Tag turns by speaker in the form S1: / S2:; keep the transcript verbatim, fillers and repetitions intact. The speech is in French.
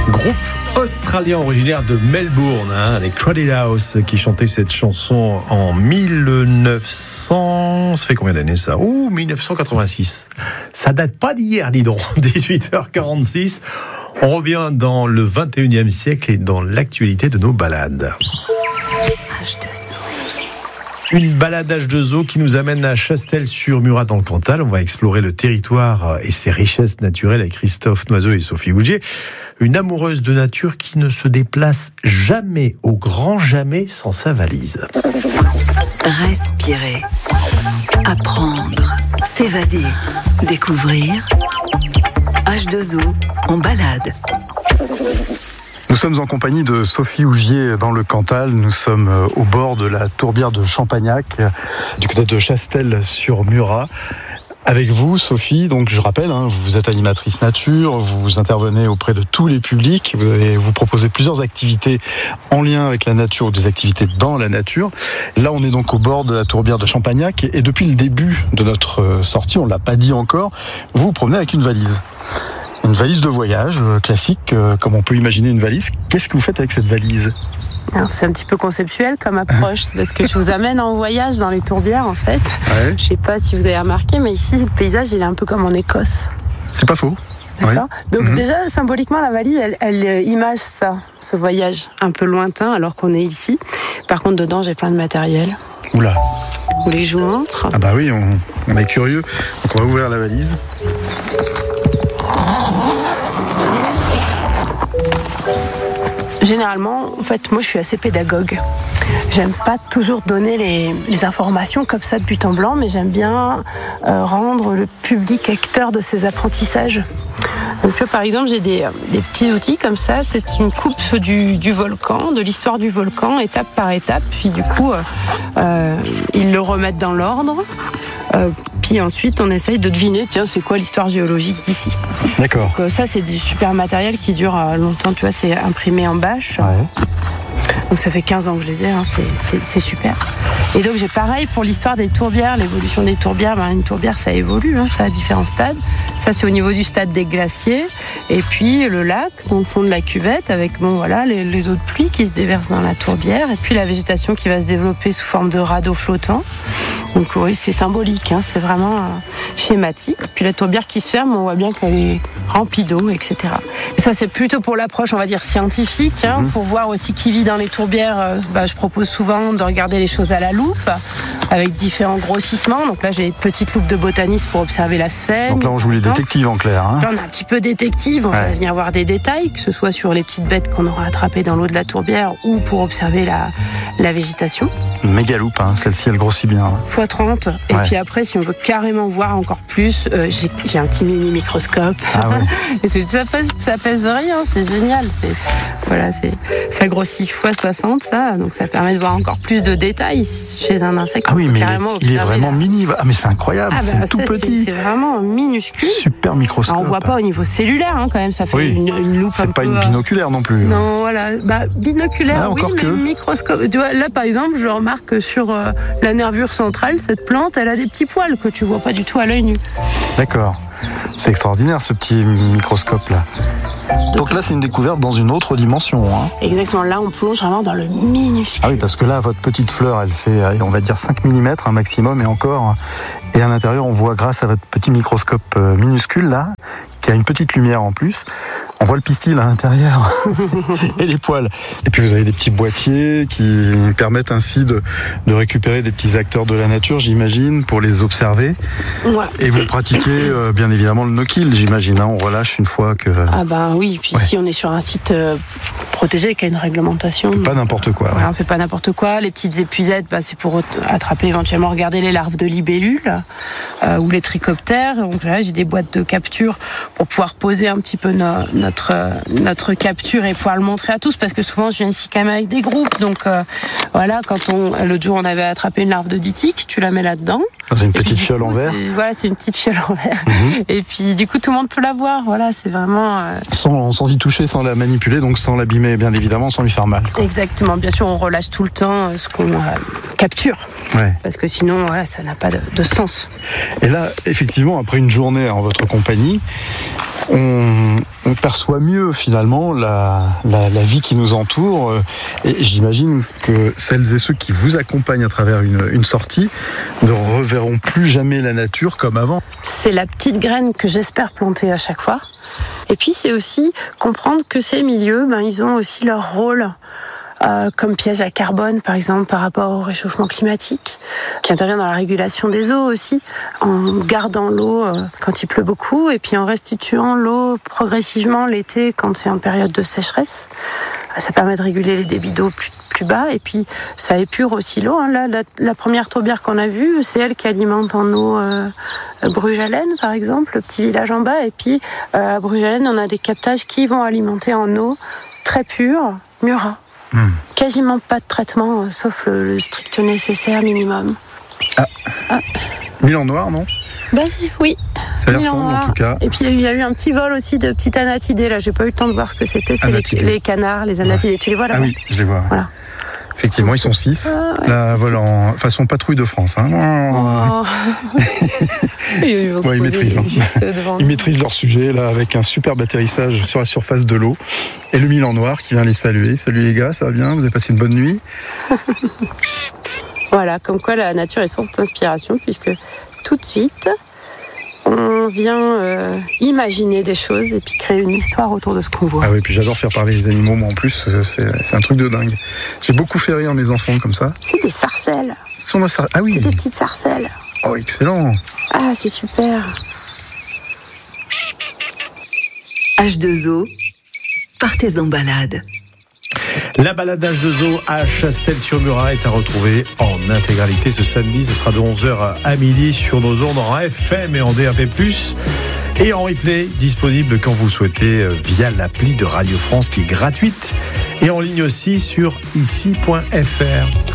S1: Groupe australien originaire de Melbourne, hein, les Crowded House, qui chantaient cette chanson en mille neuf cents. Ça fait combien d'années ça? Ouh, mille neuf cent quatre-vingt-six. Ça date pas d'hier, dis donc. dix-huit heures quarante-six. On revient dans le vingt et unième siècle et dans l'actualité de nos balades.
S2: H deux O.
S1: Une balade H deux O qui nous amène à Chastel-sur-Murat dans le Cantal. On va explorer le territoire et ses richesses naturelles avec Christophe Noiseau et Sophie Goudier. Une amoureuse de nature qui ne se déplace jamais, au grand jamais, sans sa valise.
S2: Respirer, apprendre, s'évader, découvrir. H deux O en balade.
S3: Nous sommes en compagnie de Sophie Goudier dans le Cantal. Nous sommes au bord de la tourbière de Champagnac, du côté de Chastel-sur-Murat. Avec vous, Sophie, donc je rappelle, hein, vous êtes animatrice nature, vous intervenez auprès de tous les publics, vous, avez, vous proposez plusieurs activités en lien avec la nature ou des activités dans la nature. Là, on est donc au bord de la tourbière de Champagnac et depuis le début de notre sortie, on ne l'a pas dit encore, vous vous promenez avec une valise. Une valise de voyage euh, classique, euh, comme on peut imaginer une valise. Qu'est-ce que vous faites avec cette valise ?
S4: Alors, c'est un petit peu conceptuel comme approche, parce que je vous amène en voyage dans les tourbières en fait. Ouais. Je sais pas si vous avez remarqué, mais ici le paysage il est un peu comme en Écosse.
S3: C'est pas faux.
S4: D'accord.
S3: Oui.
S4: Donc
S3: mmh.
S4: déjà symboliquement la valise elle, elle image ça, ce voyage un peu lointain alors qu'on est ici. Par contre dedans j'ai plein de matériel.
S3: Oula.
S4: Vous voulez que je vous montre ?
S3: Ah bah oui, on, on est curieux. Donc on va ouvrir la valise.
S4: Généralement, en fait, moi je suis assez pédagogue. J'aime pas toujours donner les, les informations comme ça de but en blanc, mais j'aime bien euh, rendre le public acteur de ces apprentissages. Donc là, par exemple, j'ai des, des petits outils comme ça. C'est une coupe du, du volcan, de l'histoire du volcan, étape par étape. Puis du coup, euh, euh, ils le remettent dans l'ordre. Euh, puis ensuite, on essaye de deviner, tiens, c'est quoi l'histoire géologique d'ici.
S3: D'accord.
S4: Donc, euh, ça, c'est du super matériel qui dure euh, longtemps. Tu vois, c'est imprimé en bâche.
S3: Ouais.
S4: Donc ça fait quinze ans que je les ai, hein, c'est, c'est, c'est super. Et donc j'ai pareil pour l'histoire des tourbières, l'évolution des tourbières. Ben, une tourbière ça évolue, hein, ça a différents stades. Ça c'est au niveau du stade des glaciers. Et puis le lac, au fond de la cuvette, avec bon, voilà, les, les eaux de pluie qui se déversent dans la tourbière. Et puis la végétation qui va se développer sous forme de radeaux flottants. Donc oui, c'est symbolique, hein, c'est vraiment euh, schématique. Puis la tourbière qui se ferme, on voit bien qu'elle est remplie d'eau, et cetera. Et ça c'est plutôt pour l'approche, on va dire, scientifique, hein, mmh. pour voir aussi qui vit dans les tourbières. Euh, bah, je propose souvent de regarder les choses à la loupe, avec différents grossissements. Donc là, j'ai une petite loupe de botaniste pour observer la sphère.
S3: Donc là, on joue les détectives en clair. Hein.
S4: Là, on a un petit peu détective. On ouais. va venir voir des détails, que ce soit sur les petites bêtes qu'on aura attrapées dans l'eau de la tourbière ou pour observer la, la végétation.
S3: Une méga loupe, hein. Celle-ci, elle grossit bien. Hein.
S4: fois trente. Et ouais. puis après, si on veut carrément voir encore plus, euh, j'ai, j'ai un petit mini microscope. Ah ouais. Et c'est, ça, pèse, ça pèse rien, c'est génial. C'est, voilà, c'est, ça grossit fois soixante, ça. Donc ça permet de voir encore plus de détails chez un insecte.
S3: Ah oui, mais il est, il est vraiment la... mini. Ah mais c'est incroyable, ah bah, c'est tout ça, petit.
S4: C'est, c'est vraiment minuscule.
S3: Super microscope.
S4: Alors, on voit pas au niveau cellulaire, hein, quand même. Ça fait oui. une, une loupe.
S3: C'est
S4: un
S3: pas
S4: peu,
S3: une binoculaire non plus.
S4: Non, voilà. Bah, binoculaire, ah, oui, mais que... microscope. Tu vois, là, par exemple, je remarque sur euh, la nervure centrale, cette plante, elle a des petits poils que tu vois pas du tout à l'œil nu.
S3: D'accord. C'est extraordinaire ce petit microscope là. Donc, Donc là c'est une découverte dans une autre dimension. Hein.
S4: Exactement, là on plonge vraiment dans le minuscule.
S3: Ah oui, parce que là votre petite fleur elle fait on va dire cinq millimètres un maximum et encore. Et à l'intérieur on voit grâce à votre petit microscope minuscule là, qui a une petite lumière en plus, on voit le pistil à l'intérieur et les poils. Et puis vous avez des petits boîtiers qui permettent ainsi de, de récupérer des petits acteurs de la nature, j'imagine, pour les observer. Ouais. Et vous pratiquez euh, bien évidemment le no-kill, j'imagine. Hein, on relâche une fois que...
S4: Ah ben oui, puis ouais. ici on est sur un site euh, protégé qui a une réglementation.
S3: Pas n'importe quoi.
S4: Voilà,
S3: ouais.
S4: On fait pas n'importe quoi. Les petites épuisettes, bah, c'est pour attraper éventuellement, regarder les larves de libellules euh, ou les trichoptères. Donc là, j'ai des boîtes de capture pour pouvoir poser un petit peu no, notre, notre capture et pouvoir le montrer à tous, parce que souvent je viens ici quand même avec des groupes, donc euh, voilà, quand on, l'autre jour on avait attrapé une larve de ditique, tu la mets là-dedans.
S3: Dans une petite fiole en verre.
S4: Voilà, c'est une petite fiole en verre.
S3: Mmh.
S4: Et puis du coup tout le monde peut la voir, voilà, c'est vraiment... Euh...
S3: Sans, sans y toucher, sans la manipuler, donc sans l'abîmer bien évidemment, sans lui faire mal. Quoi.
S4: Exactement, bien sûr on relâche tout le temps ce qu'on euh, capture, ouais. parce que sinon voilà, ça n'a pas de, de sens.
S3: Et là, effectivement, après une journée en votre compagnie, On, on perçoit mieux finalement la, la, la vie qui nous entoure. Et j'imagine que celles et ceux qui vous accompagnent à travers une, une sortie ne reverront plus jamais la nature comme avant.
S4: C'est la petite graine que j'espère planter à chaque fois. Et puis c'est aussi comprendre que ces milieux, ben, ils ont aussi leur rôle. Euh, comme piège à carbone, par exemple, par rapport au réchauffement climatique, qui intervient dans la régulation des eaux aussi, en gardant l'eau euh, quand il pleut beaucoup, et puis en restituant l'eau progressivement l'été quand c'est en période de sécheresse. Ça permet de réguler les débits d'eau plus, plus bas, et puis ça épure aussi l'eau. Hein. Là, la, la première tourbière qu'on a vue, c'est elle qui alimente en eau euh, Bruges-Alène, par exemple, le petit village en bas, et puis euh, à Bruges-Alène, on a des captages qui vont alimenter en eau très pure Murat. Mmh. Quasiment pas de traitement, euh, sauf le, le strict nécessaire minimum.
S3: Ah, ah. Milan noir, non ?
S4: Bah oui.
S3: Ça y ressemble en tout cas.
S4: Et puis il y, y a eu un petit vol aussi de petites anatidés, là, j'ai pas eu le temps de voir ce que c'était, c'est les, les canards, les anatidés, ouais. Tu les vois là ?
S3: Ah oui, je les vois.
S4: Voilà.
S3: Effectivement, ils sont six. Ah, ouais. La volent en façon patrouille de France. Hein. Oh. ils, ouais, ils maîtrisent. Hein. Ils maîtrisent leur sujet là avec un superbe atterrissage sur la surface de l'eau. Et le Milan noir qui vient les saluer. Salut les gars, ça va bien ? Vous avez passé une bonne nuit ?
S4: Voilà, comme quoi la nature est source d'inspiration, puisque tout de suite, on vient euh, imaginer des choses et puis créer une histoire autour de ce qu'on voit.
S3: Ah oui, puis j'adore faire parler les animaux, moi en plus, c'est, c'est un truc de dingue. J'ai beaucoup fait rire mes enfants comme ça.
S4: C'est des sarcelles.
S3: Sont des sar... Ah oui.
S4: C'est des petites sarcelles.
S3: Oh, excellent.
S4: Ah, c'est super.
S2: H deux O, partez en balade.
S1: La balade H deux O à Chastel-sur-Murat est à retrouver en intégralité ce samedi. Ce sera de onze heures à midi sur nos ondes en F M et en D A B plus. Et en replay, disponible quand vous souhaitez via l'appli de Radio France qui est gratuite. Et en ligne aussi sur ici point f r.